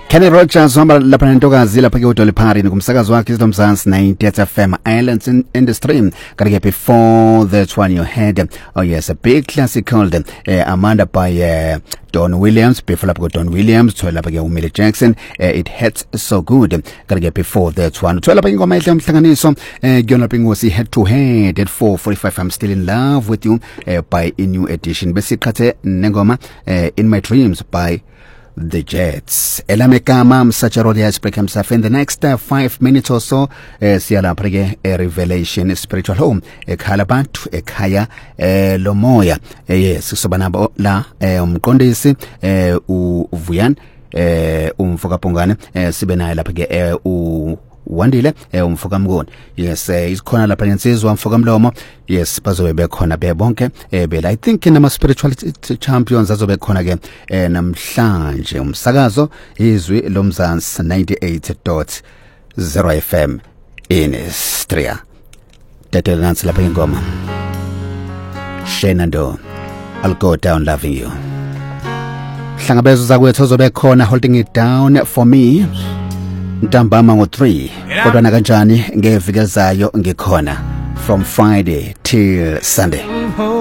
Kenny Rogers wahamba lapha nentokazi lapha ke uDolly Parton kumsakazo wakhe iZomzansi 90 FM Islands in the Stream. Kanti before that one you had a big classic called Amanda by Don Williams. Before lapha Don Williams thola lapha ke uMillie Jackson, It Hurts So Good. Kanti before that one thola lapha ingoma ehle umhlanganiso kuyona lapha ingosi Head to Head at 4:45 I'm Still in Love with You by a new edition. Besiqhathe nengoma In My Dreams by The Jets. Elamekama msacharodi ya break himself in the next 5 minutes or so. Siyala prege Revelation Spiritual Home ekhala bantu ekhaya lomoya. Yes sobanabo la umqondisi uVuyan umfoka Pongane sibe naye lapha ke Wandile umfoka Mngoni. Yes isikhona lapha insizwa umfoka Mlomo. Yes bazobe bekhona bebonke bela I think nama spirituality champions azobe khona ke namhlanje umsakazo izwi lomzansi 98.0 FM in Istria. Tetele nansi lapha ingoma Shenando I'll Go Down Loving You. Hlangabezo zakwethu zobe khona Holding It Down For Me Ntambama ngo3 kodwa na kanjani ngeviki elizayo ngikhona from Friday till Sunday.